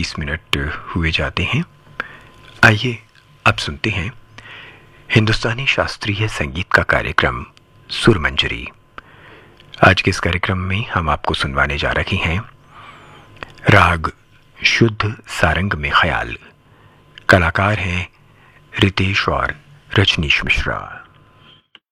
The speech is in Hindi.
30 हुए जाते हैं। आइए अब सुनते हैं हिंदुस्तानी शास्त्रीय संगीत का कार्यक्रम सुरमंजरी। आज के इस कार्यक्रम में हम आपको सुनवाने जा रहे हैं राग शुद्ध सारंग में ख्याल। कलाकार हैं रितेश और रजनीश मिश्रा।